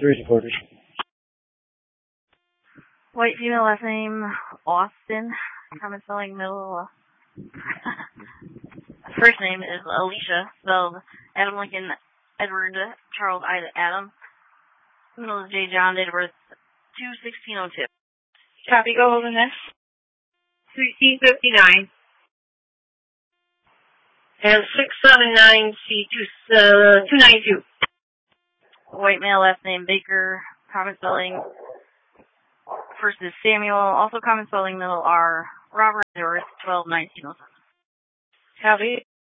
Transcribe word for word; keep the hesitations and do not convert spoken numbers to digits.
three supporters. White female, last name Austin. Common spelling middle. First name is Alicia, spelled Adam Lincoln Edward Charles Ida Adam. Middle is J John, date of birth two sixteen oh two. Copy, go over next. sixteen fifty-nine. And six seven nine C two ninety-two. White male, last name Baker, common spelling. First is Samuel, also common spelling, middle R. Robert, date of birth twelve nineteen oh seven. Copy.